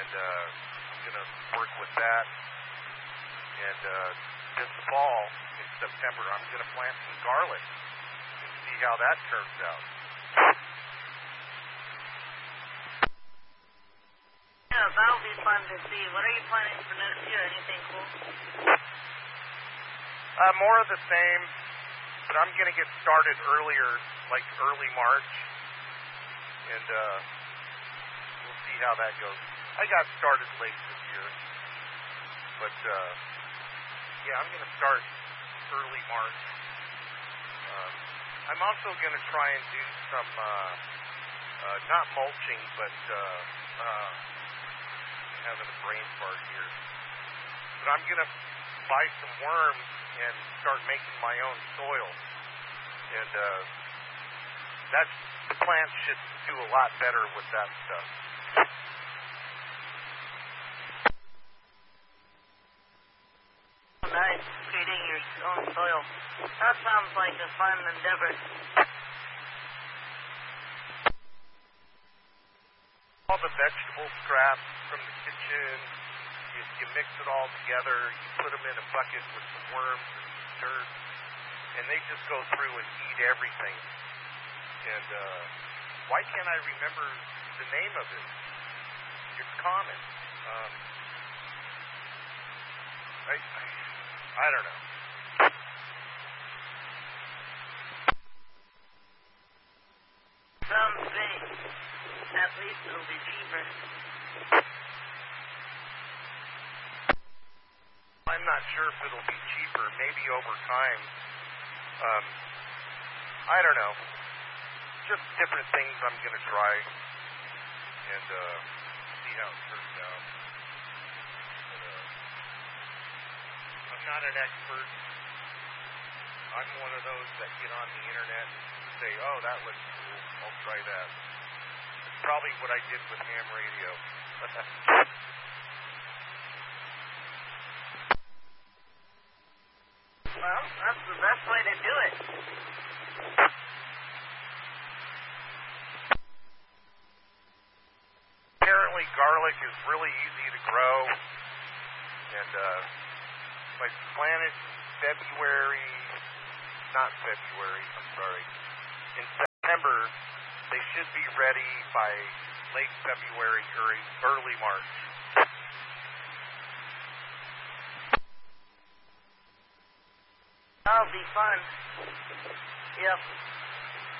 and I'm going to work with that. And this fall, in September, I'm going to plant some garlic and see how that turns out. Yeah, that'll be fun to see. What are you planning for next year? Anything cool? More of the same, but I'm going to get started earlier, like early March, and we'll see how that goes. I got started late this year, but yeah, I'm going to start early March. I'm also going to try and do some, not mulching, but I'm having a brain fart here. But I'm going to buy some worms and start making my own soil. And the plants should do a lot better with that stuff. Nice, creating your own soil. That sounds like a fun endeavor. All the vegetable scraps from the kitchen, you mix it all together, you put them in a bucket with some worms and some dirt, and they just go through and eat everything. And why can't I remember the name of it? It's common. I don't know. Sounds great. At least it'll be cheaper. I'm not sure if it'll be cheaper. Maybe over time. I don't know. Just different things I'm going to try and see how it turns out. But, I'm not an expert. I'm one of those that get on the internet and say, oh, that looks cool. I'll try that. It's probably what I did with ham radio. Well, that's the best way to do it. Apparently, garlic is really easy to grow, and if I plant it in in September, they should be ready by late February or early March. That'll be fun. Yep.